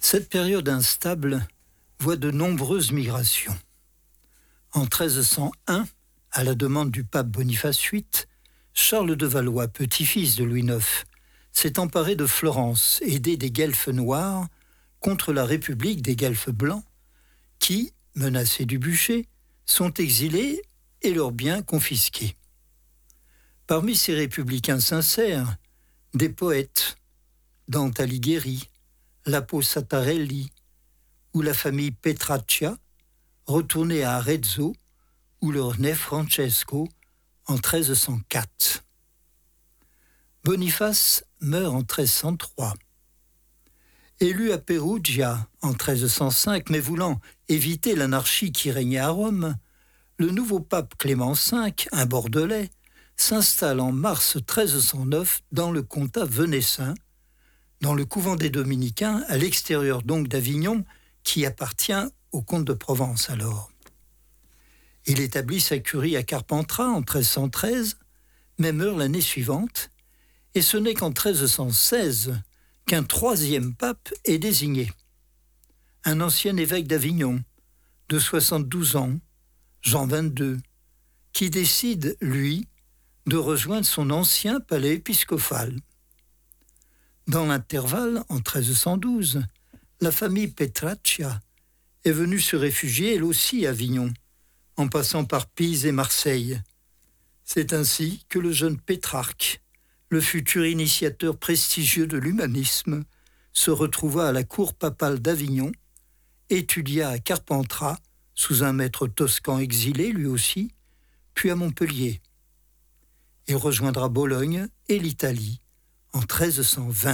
Cette période instable voit de nombreuses migrations. En 1301, à la demande du pape Boniface VIII, Charles de Valois, petit-fils de Louis IX, s'est emparé de Florence, aidé des guelfes noirs contre la République des guelfes blancs, qui, menacés du bûcher, sont exilés et leurs biens confisqués. Parmi ces républicains sincères, des poètes, Dante Alighieri, Lapo Sattarelli ou la famille Petraccia, retournés à Arezzo, où leur naît Francesco en 1304. Boniface meurt en 1303. Élu à Perugia en 1305, mais voulant éviter l'anarchie qui régnait à Rome, le nouveau pape Clément V, un Bordelais, s'installe en mars 1309 dans le comtat venessin, dans le couvent des Dominicains, à l'extérieur donc d'Avignon, qui appartient au comte de Provence alors. Il établit sa curie à Carpentras en 1313, mais meurt l'année suivante, et ce n'est qu'en 1316 qu'un troisième pape est désigné. Un ancien évêque d'Avignon, de 72 ans, Jean XXII, qui décide, lui, de rejoindre son ancien palais épiscopal. Dans l'intervalle, en 1312, la famille Petraccia est venue se réfugier, elle aussi, à Avignon, en passant par Pise et Marseille. C'est ainsi que le jeune Pétrarque, le futur initiateur prestigieux de l'humanisme, se retrouva à la cour papale d'Avignon, étudia à Carpentras, sous un maître toscan exilé lui aussi, puis à Montpellier. Il rejoindra Bologne et l'Italie en 1320.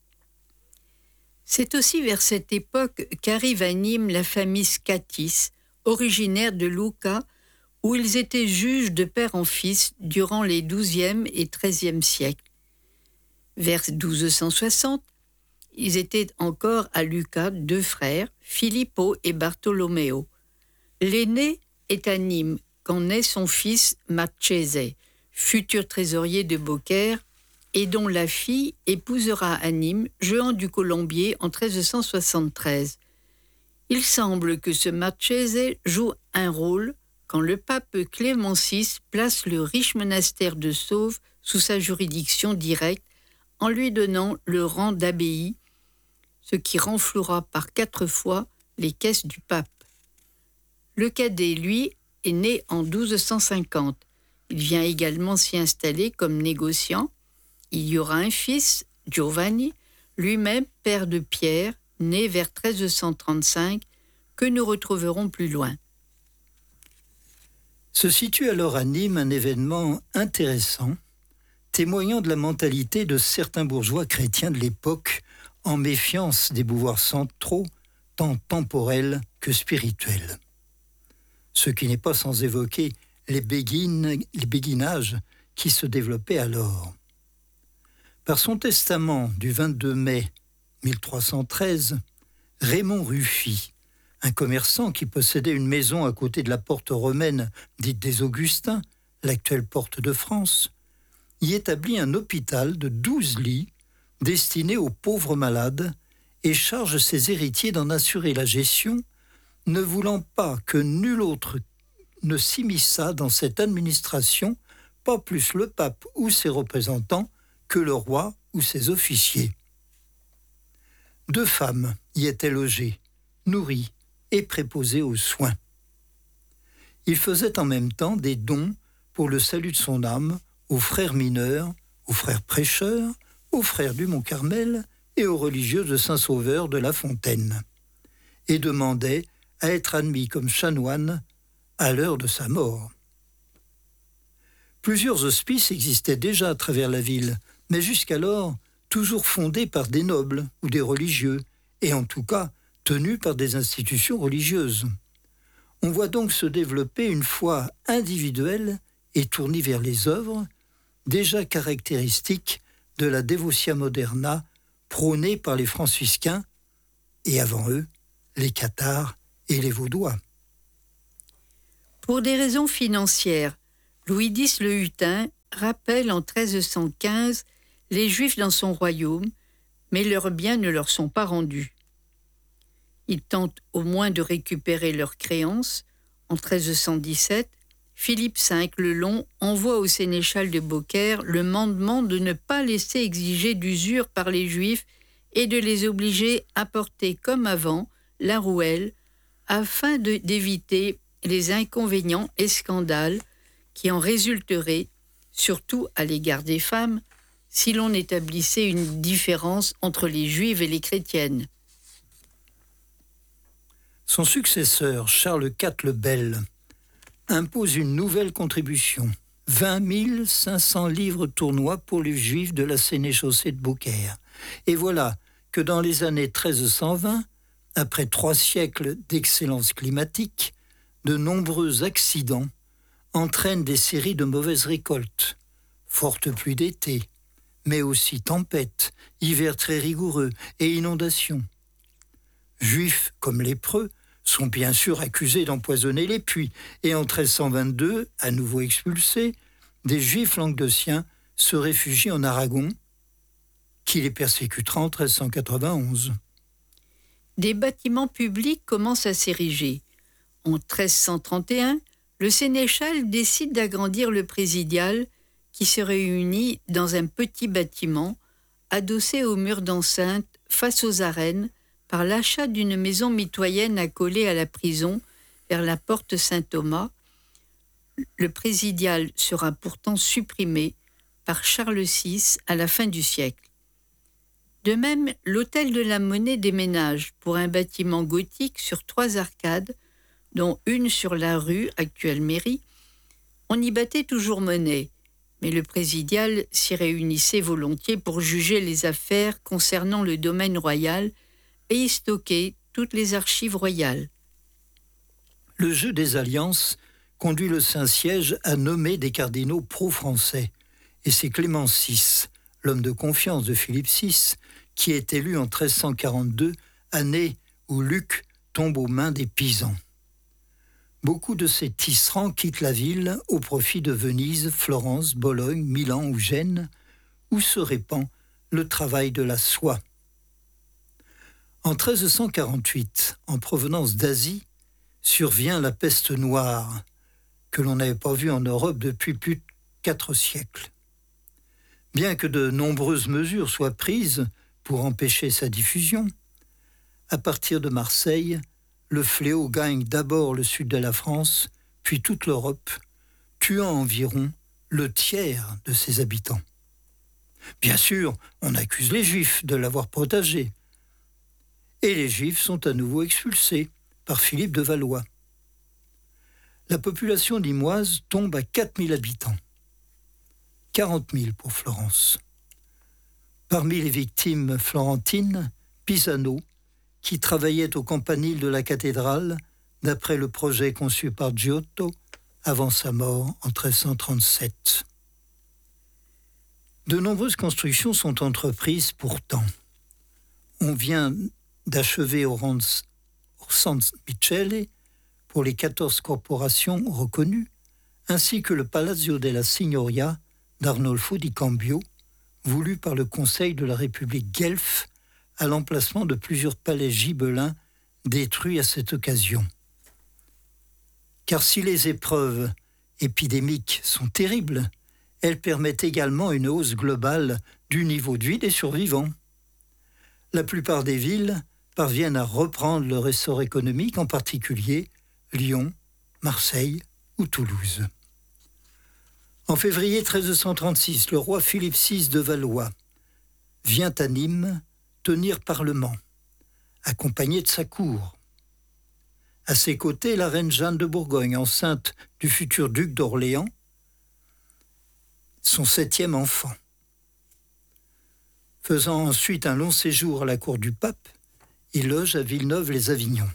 C'est aussi vers cette époque qu'arrive à Nîmes la famille Scatis, originaire de Lucca, où ils étaient juges de père en fils durant les XIIe et XIIIe siècles. Vers 1260, ils étaient encore à Lucca deux frères, Filippo et Bartolomeo. L'aîné est à Nîmes quand naît son fils Marchese, futur trésorier de Beaucaire, et dont la fille épousera à Nîmes Jehan du Colombier en 1373. Il semble que ce Marchese joue un rôle quand le pape Clément VI place le riche monastère de Sauve sous sa juridiction directe en lui donnant le rang d'abbaye, ce qui renflouera par 4 fois les caisses du pape. Le cadet, lui, est né en 1250. Il vient également s'y installer comme négociant. Il y aura un fils, Giovanni, lui-même père de Pierre, né vers 1335, que nous retrouverons plus loin. Se situe alors à Nîmes un événement intéressant, témoignant de la mentalité de certains bourgeois chrétiens de l'époque, en méfiance des pouvoirs centraux, tant temporels que spirituels. Ce qui n'est pas sans évoquer les béguinages qui se développaient alors. Par son testament du 22 mai 1313, Raymond Ruffi, un commerçant qui possédait une maison à côté de la porte romaine dite des Augustins, l'actuelle porte de France, y établit un hôpital de 12 lits destiné aux pauvres malades et charge ses héritiers d'en assurer la gestion, ne voulant pas que nul autre ne s'immisçât dans cette administration, pas plus le pape ou ses représentants que le roi ou ses officiers. 2 femmes y étaient logées, nourries et préposées aux soins. Il faisait en même temps des dons pour le salut de son âme aux frères mineurs, aux frères prêcheurs, aux frères du Mont-Carmel et aux religieux de Saint-Sauveur de La Fontaine, et demandait à être admis comme chanoine à l'heure de sa mort. Plusieurs hospices existaient déjà à travers la ville, mais jusqu'alors toujours fondés par des nobles ou des religieux, et en tout cas tenus par des institutions religieuses. On voit donc se développer une foi individuelle et tournée vers les œuvres, déjà caractéristique de la Devotia Moderna prônée par les franciscains, et avant eux, les cathares et les vaudois. Pour des raisons financières, Louis X le Hutin rappelle en 1315 les Juifs dans son royaume, mais leurs biens ne leur sont pas rendus. Ils tentent au moins de récupérer leurs créances. En 1317, Philippe V le Long envoie au sénéchal de Beaucaire le mandement de ne pas laisser exiger d'usure par les Juifs et de les obliger à porter comme avant la rouelle, afin d'éviter les inconvénients et scandales qui en résulteraient, surtout à l'égard des femmes, si l'on établissait une différence entre les juives et les chrétiennes. Son successeur, Charles IV le Bel, impose une nouvelle contribution, 20 500 livres tournois pour les juifs de la sénéchaussée de Beaucaire. Et voilà que dans les années 1320, après 3 siècles d'excellence climatique, de nombreux accidents entraînent des séries de mauvaises récoltes, fortes pluies d'été, mais aussi tempêtes, hivers très rigoureux et inondations. Juifs comme lépreux sont bien sûr accusés d'empoisonner les puits, et en 1322, à nouveau expulsés, des Juifs languedociens se réfugient en Aragon, qui les persécutera en 1391. Des bâtiments publics commencent à s'ériger. En 1331, le sénéchal décide d'agrandir le présidial qui se réunit dans un petit bâtiment adossé au mur d'enceinte face aux arènes par l'achat d'une maison mitoyenne accolée à la prison vers la porte Saint-Thomas. Le présidial sera pourtant supprimé par Charles VI à la fin du siècle. De même, l'hôtel de la Monnaie déménage pour un bâtiment gothique sur 3 arcades, dont une sur la rue, actuelle mairie. On y battait toujours monnaie, mais le présidial s'y réunissait volontiers pour juger les affaires concernant le domaine royal et y stocker toutes les archives royales. Le jeu des alliances conduit le Saint-Siège à nommer des cardinaux pro-français, et c'est Clément VI, l'homme de confiance de Philippe VI, qui est élu en 1342, année où Luc tombe aux mains des Pisans. Beaucoup de ces tisserands quittent la ville au profit de Venise, Florence, Bologne, Milan ou Gênes, où se répand le travail de la soie. En 1348, en provenance d'Asie, survient la peste noire, que l'on n'avait pas vue en Europe depuis plus de 4 siècles. Bien que de nombreuses mesures soient prises pour empêcher sa diffusion, à partir de Marseille, le fléau gagne d'abord le sud de la France, puis toute l'Europe, tuant environ le tiers de ses habitants. Bien sûr, on accuse les Juifs de l'avoir propagé, et les Juifs sont à nouveau expulsés par Philippe de Valois. La population limoise tombe à 4 000 habitants, 40 000 pour Florence. Parmi les victimes florentines, Pisano, qui travaillait au campanile de la cathédrale, d'après le projet conçu par Giotto, avant sa mort en 1337. De nombreuses constructions sont entreprises pourtant. On vient d'achever au San Michele pour les 14 corporations reconnues, ainsi que le Palazzo della Signoria d'Arnolfo di Cambio, voulu par le Conseil de la République guelfe, à l'emplacement de plusieurs palais gibelins détruits à cette occasion. Car si les épreuves épidémiques sont terribles, elles permettent également une hausse globale du niveau de vie des survivants. La plupart des villes parviennent à reprendre leur essor économique, en particulier Lyon, Marseille ou Toulouse. En février 1336, le roi Philippe VI de Valois vient à Nîmes tenir parlement, accompagné de sa cour. À ses côtés, la reine Jeanne de Bourgogne, enceinte du futur duc d'Orléans, son 7e enfant. Faisant ensuite un long séjour à la cour du pape, il loge à Villeneuve-les-Avignon.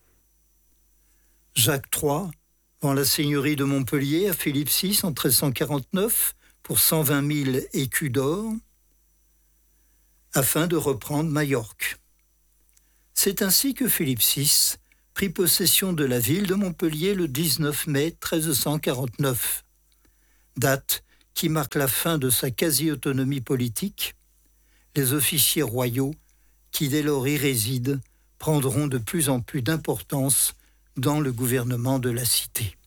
Jacques III vend la seigneurie de Montpellier à Philippe VI en 1349 pour 120 000 écus d'or, afin de reprendre Majorque. C'est ainsi que Philippe VI prit possession de la ville de Montpellier le 19 mai 1349, date qui marque la fin de sa quasi-autonomie politique, les officiers royaux qui dès lors y résident prendront de plus en plus d'importance dans le gouvernement de la cité.